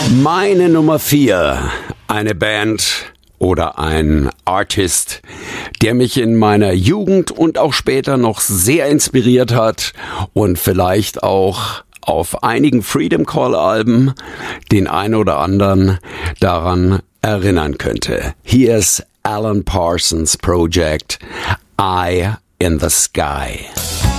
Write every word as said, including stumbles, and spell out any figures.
Meine Nummer vier, eine Band oder ein Artist, der mich in meiner Jugend und auch später noch sehr inspiriert hat und vielleicht auch auf einigen Freedom Call Alben den einen oder anderen daran erinnern könnte. Hier ist Alan Parsons Project, Eye in the Sky.